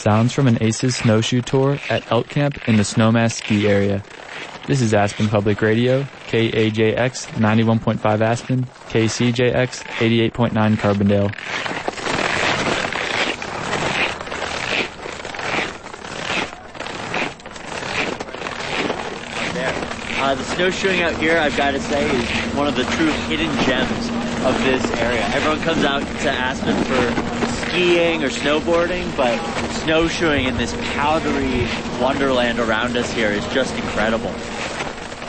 Sounds from an ACES snowshoe tour at Elk Camp in the Snowmass ski area. This is Aspen Public Radio, KAJX 91.5 Aspen, KCJX 88.9 Carbondale. The snowshoeing out here, I've got to say, is one of the true hidden gems of this area. Everyone comes out to Aspen for skiing or snowboarding, but snowshoeing in this powdery wonderland around us here is just incredible.